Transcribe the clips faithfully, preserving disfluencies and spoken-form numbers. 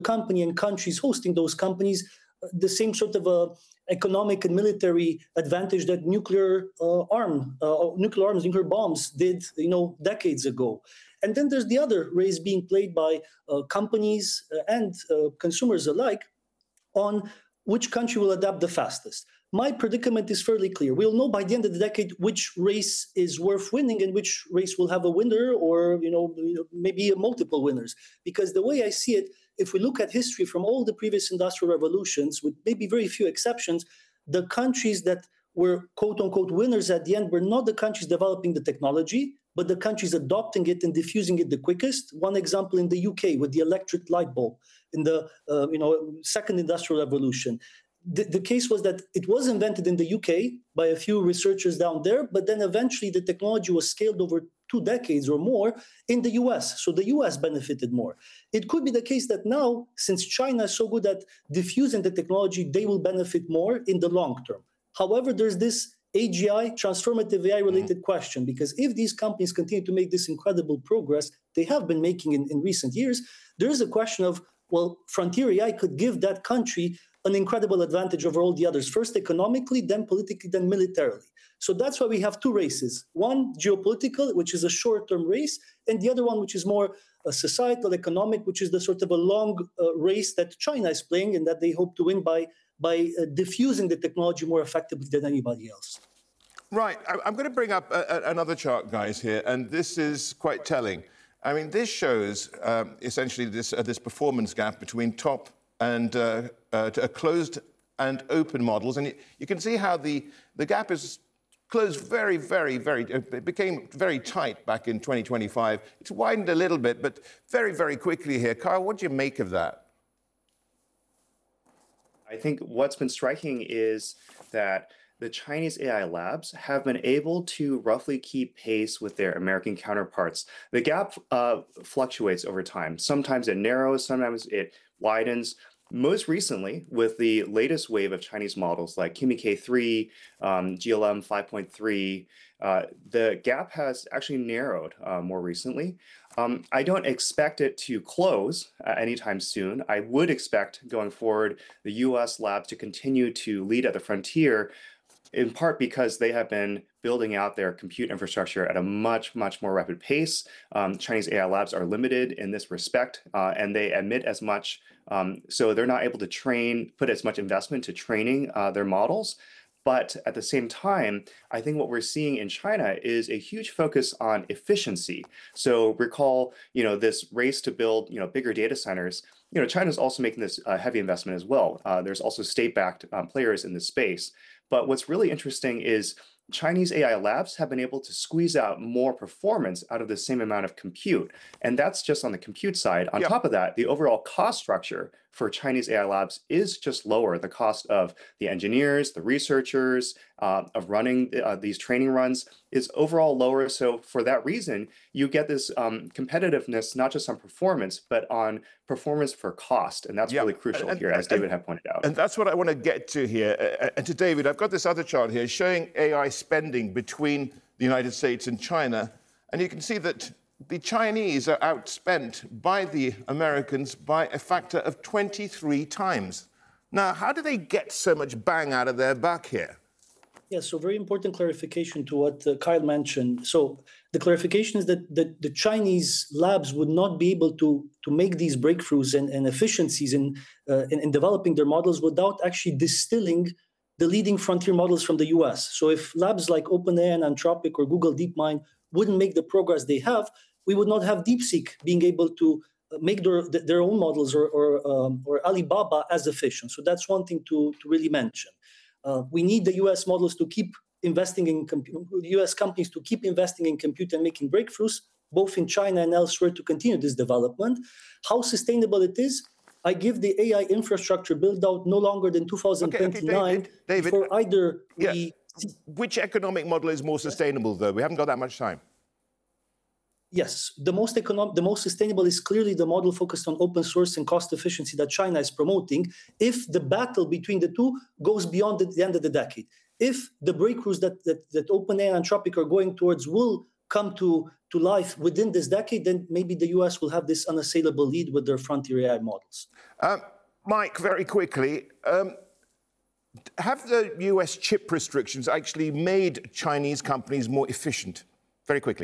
company and countries hosting those companies the same sort of a economic and military advantage that nuclear uh, arm, uh, nuclear arms, nuclear bombs did, you know, decades ago. And then there's the other race being played by uh, companies and uh, consumers alike on which country will adapt the fastest. My predicament is fairly clear. We'll know by the end of the decade which race is worth winning and which race will have a winner or, you know, maybe multiple winners. Because the way I see it, if we look at history from all the previous industrial revolutions, with maybe very few exceptions, the countries that were quote-unquote winners at the end were not the countries developing the technology, but the countries adopting it and diffusing it the quickest. One example in the U K with the electric light bulb in the uh, you know second industrial revolution. The, the case was that it was invented in the U K by a few researchers down there, but then eventually the technology was scaled over two decades or more in the U S. So the U S benefited more. It could be the case that now, since China is so good at diffusing the technology, they will benefit more in the long term. However, there's this A G I, transformative A I-related mm-hmm. question, because if these companies continue to make this incredible progress they have been making in, in recent years, there is a question of, well, frontier A I could give that country an incredible advantage over all the others, first economically, then politically, then militarily. So that's why we have two races. One, geopolitical, which is a short-term race, and the other one, which is more a societal, economic, which is the sort of a long uh, race that China is playing and that they hope to win by by uh, diffusing the technology more effectively than anybody else. Right. I'm going to bring up a, a, another chart, guys, here, and this is quite telling. I mean, this shows um, essentially this, uh, this performance gap between top and uh, uh, a closed and open models. And you, you can see how the, the gap is closed very, very, very, it became very tight back in twenty twenty-five. It's widened a little bit, but very, very quickly here. Carl, what do you make of that? I think what's been striking is that the Chinese A I labs have been able to roughly keep pace with their American counterparts. The gap uh, fluctuates over time. Sometimes it narrows, sometimes it widens. Most recently, with the latest wave of Chinese models like Kimi K three, um, G L M five point three, uh, the gap has actually narrowed uh, more recently. Um, I don't expect it to close uh, anytime soon. I would expect going forward the U S labs to continue to lead at the frontier, in part because they have been building out their compute infrastructure at a much, much more rapid pace. Um, Chinese A I labs are limited in this respect, uh, and they emit as much, um, so they're not able to train, put as much investment to training uh, their models. But at the same time, I think what we're seeing in China is a huge focus on efficiency. So recall, you know, this race to build, you know, bigger data centers. You know, China's also making this uh, heavy investment as well. Uh, there's also state-backed um, players in this space. But what's really interesting is Chinese A I labs have been able to squeeze out more performance out of the same amount of compute. And that's just on the compute side. On yep. top of that, the overall cost structure for Chinese A I labs is just lower. The cost of the engineers, the researchers, uh, of running uh, these training runs is overall lower. So for that reason, you get this um, competitiveness, not just on performance, but on performance for cost. And that's yep. really crucial and, here, as David and, had pointed out. And that's what I want to get to here. Uh, and to David, I've got this other chart here showing A I spending between the United States and China. And you can see that the Chinese are outspent by the Americans by a factor of twenty-three times. Now, how do they get so much bang out of their buck here? Yeah, so very important clarification to what uh, Kyle mentioned. So the clarification is that the, the Chinese labs would not be able to, to make these breakthroughs and, and efficiencies in, uh, in, in developing their models without actually distilling the leading frontier models from the U S. So if labs like OpenAI and Anthropic or Google DeepMind wouldn't make the progress they have, we would not have DeepSeek being able to make their, their own models or, or, um, or Alibaba as efficient. So that's one thing to, to really mention. Uh, we need the U S models to keep investing in compute, U S companies to keep investing in compute and making breakthroughs, both in China and elsewhere, to continue this development. How sustainable it is, I give the A I infrastructure build out no longer than two thousand twenty-nine. Okay, okay, David, David, for either yeah. we... Which economic model is more sustainable, though? We haven't got that much time. Yes, the most economic, the most sustainable is clearly the model focused on open source and cost efficiency that China is promoting. If the battle between the two goes beyond the, the end of the decade, if the breakthroughs that that, that OpenAI and Anthropic are going towards will come to, to life within this decade, then maybe the U S will have this unassailable lead with their frontier A I models. Um, Mike, very quickly, um, have the U S chip restrictions actually made Chinese companies more efficient? Very quickly.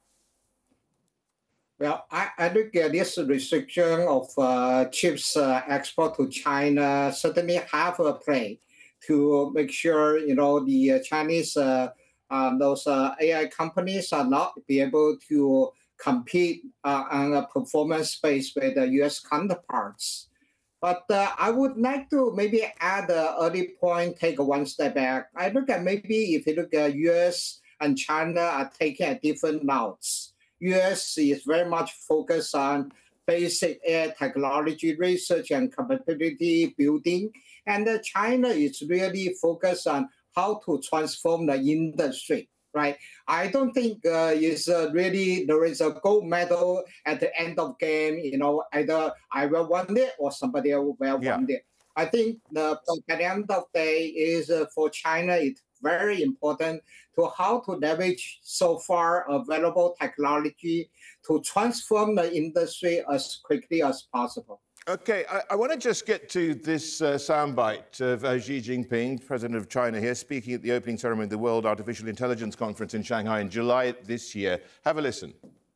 Well, I, I look at this restriction of uh, chips uh, export to China certainly have a play to make sure, you know, the uh, Chinese, uh, um, those uh, A I companies are not be able to compete uh, on a performance space with the U S counterparts. But uh, I would like to maybe add an early point, take one step back. I look at maybe if you look at U S and China are taking a different routes. U S is very much focused on basic A I technology research and capability building. And uh, China is really focused on how to transform the industry, right? I don't think uh, it's uh, really, there is a gold medal at the end of game, you know, either I will win it or somebody else will Yeah. win it. I think the, at the end of the day is uh, for China, it's very important to how to leverage so far available technology to transform the industry as quickly as possible. OK, I, I want to just get to this uh, soundbite of uh, Xi Jinping, president of China here, speaking at the opening ceremony of the World Artificial Intelligence Conference in Shanghai in July this year. Have a listen.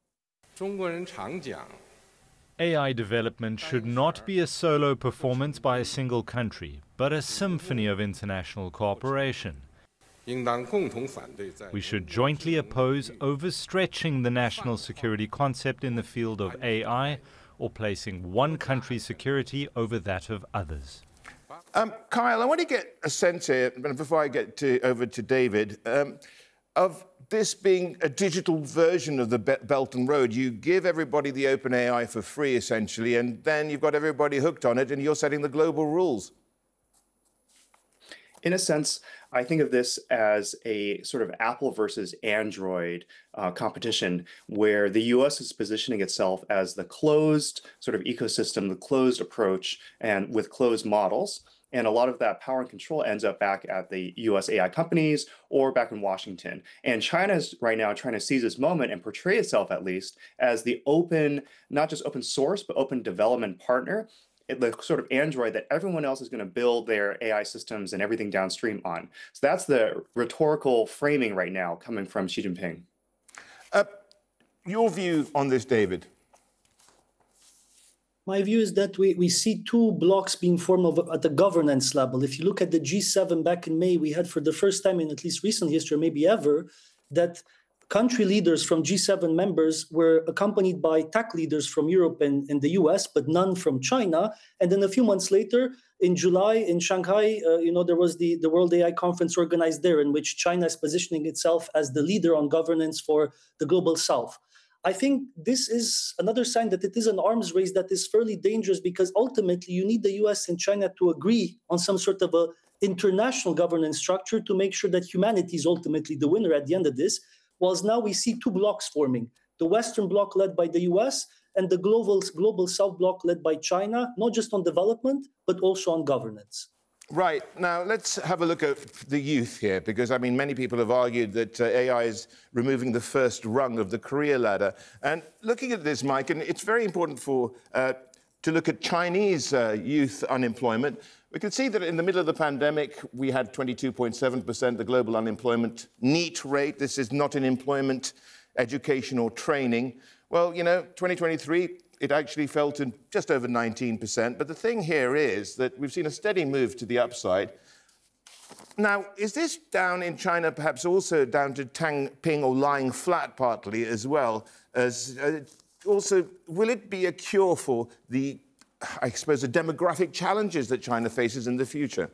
A I development should not be a solo performance by a single country, but a symphony of international cooperation. We should jointly oppose overstretching the national security concept in the field of A I or placing one country's security over that of others. Um, Kyle, I want to get a sense here, before I get to, over to David, um, of this being a digital version of the Belt and Road. You give everybody the open A I for free, essentially, and then you've got everybody hooked on it, and you're setting the global rules. In a sense, I think of this as a sort of Apple versus Android uh, competition, where the U S is positioning itself as the closed sort of ecosystem, the closed approach, and with closed models. And a lot of that power and control ends up back at the U S A I companies or back in Washington. And China is right now trying to seize this moment and portray itself, at least, as the open, not just open source, but open development partner, the sort of Android that everyone else is going to build their A I systems and everything downstream on. So that's the rhetorical framing right now coming from Xi Jinping. Uh, your view on this, David? My view is that we, we see two blocks being formed of, at the governance level. If you look at the G seven back in May, we had for the first time in at least recent history, maybe ever, that country leaders from G seven members were accompanied by tech leaders from Europe and, and the U S, but none from China. And then a few months later, in July in Shanghai, uh, you know, there was the, the World A I conference organized there, in which China is positioning itself as the leader on governance for the global South. I think this is another sign that it is an arms race that is fairly dangerous, because ultimately you need the U S and China to agree on some sort of a international governance structure to make sure that humanity is ultimately the winner at the end of this. Whilst now we see two blocks forming, the Western bloc led by the U S and the global, global South bloc led by China, not just on development, but also on governance. Right. Now, let's have a look at the youth here, because, I mean, many people have argued that uh, A I is removing the first rung of the career ladder. And looking at this, Mike, and it's very important for uh, to look at Chinese uh, youth unemployment. We can see that in the middle of the pandemic, we had twenty-two point seven percent, the global unemployment NEET rate. This is not in employment, education, or training. Well, you know, twenty twenty-three, it actually fell to just over nineteen percent. But the thing here is that we've seen a steady move to the upside. Now, is this down in China perhaps also down to Tang Ping or lying flat partly as well? As uh, also, will it be a cure for the, I suppose, the demographic challenges that China faces in the future?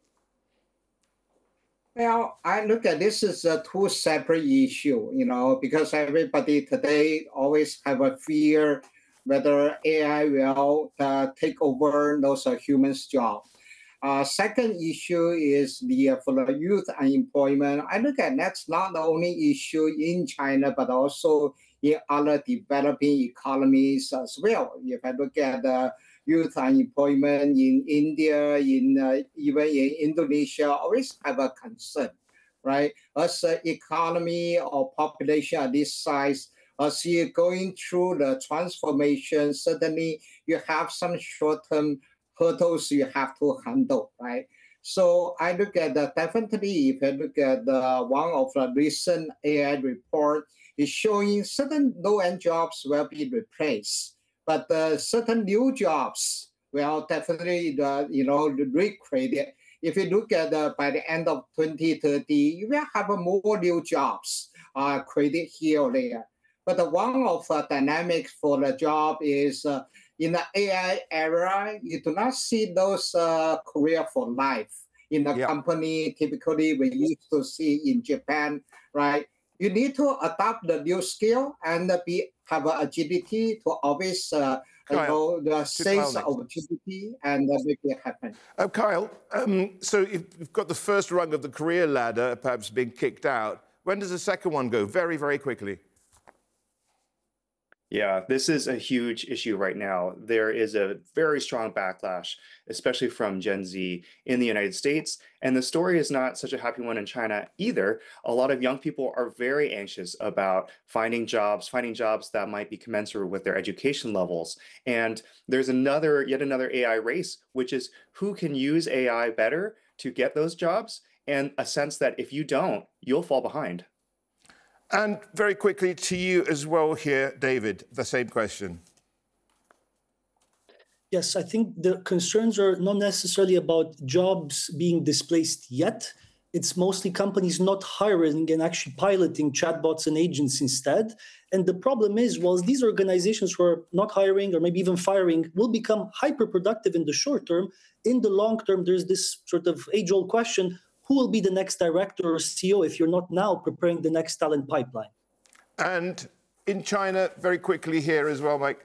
Well, I look at this as a two separate issue, you know, because everybody today always have a fear whether A I will uh, take over those uh, humans' jobs. Uh, second issue is the uh, for the youth unemployment. I look at that's not the only issue in China, but also in other developing economies as well. If I look at the uh, youth unemployment in India, in uh, even in Indonesia, always have a concern. right? As the economy or population at this size, as you're going through the transformation, certainly you have some short-term hurdles you have to handle, right? So I look at the, definitely, if I look at the, one of the recent A I report, is showing certain low-end jobs will be replaced, but uh, certain new jobs will definitely, uh, you know, recreated. If you look at uh, by the end of twenty thirty, you will have uh, more new jobs uh, created here or there. But uh, one of the dynamics for the job is uh, in the A I era, you do not see those uh, career for life in the yeah. company. Typically, we used to see in Japan, right? You need to adapt the new skill and be have agility to always, uh, you know, the sales opportunity and uh, make it happen. Uh, Kyle, um, so you've got the first rung of the career ladder, perhaps being kicked out. When does the second one go? Very, very quickly. Yeah, this is a huge issue right now. There is a very strong backlash, especially from Gen Z in the United States. And the story is not such a happy one in China either. A lot of young people are very anxious about finding jobs, finding jobs that might be commensurate with their education levels. And there's another, yet another A I race, which is who can use A I better to get those jobs, and a sense that if you don't, you'll fall behind. And very quickly to you as well here, David, the same question. Yes, I think the concerns are not necessarily about jobs being displaced yet. It's mostly companies not hiring and actually piloting chatbots and agents instead. And the problem is, while these organizations who are not hiring or maybe even firing will become hyper-productive in the short term, in the long term, there's this sort of age-old question, who will be the next director or C E O if you're not now preparing the next talent pipeline? And in China, very quickly here as well, Mike.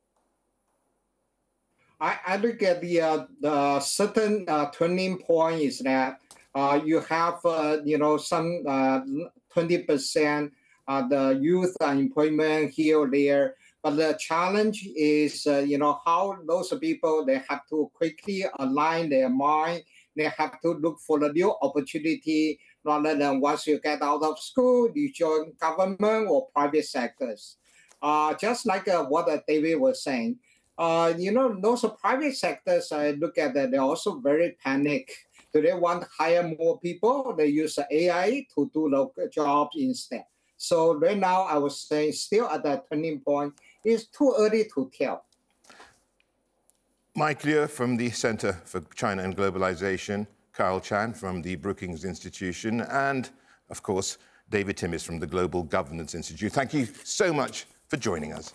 I, I look at the, uh, the certain uh, turning point is that uh, you have, uh, you know, some uh, twenty percent uh, the youth unemployment here or there. But the challenge is, uh, you know, how those people, they have to quickly align their mind. They have to look for a new opportunity rather than once you get out of school, you join government or private sectors. Uh, just like uh, what uh, David was saying, uh, you know, those private sectors, I look at that, they're also very panicked. Do they want to hire more people? They use A I to do local jobs instead. So right now, I was saying still at that turning point, it's too early to tell. Mike Liu from the Center for China and Globalization, Kyle Chan from the Brookings Institution, and, of course, David Timmis from the Global Governance Institute. Thank you so much for joining us.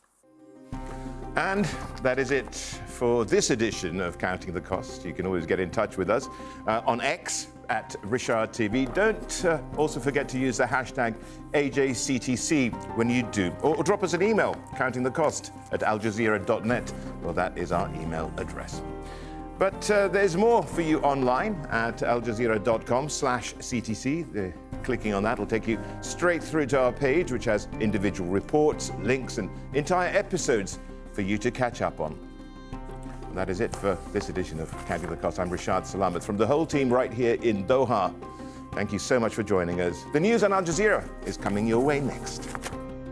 And that is it for this edition of Counting the Cost. You can always get in touch with us uh, on X at Richard T V. Don't uh, also forget to use the hashtag A J C T C when you do. Or, or drop us an email, countingthecost at al jazeera dot net. Well, that is our email address. But uh, there's more for you online at al jazeera dot com slash C T C. The, clicking on that will take you straight through to our page, which has individual reports, links, and entire episodes for you to catch up on. And that is it for this edition of Counting the Cost. I'm Rashad Salamat from the whole team right here in Doha. Thank you so much for joining us. The news on Al Jazeera is coming your way next.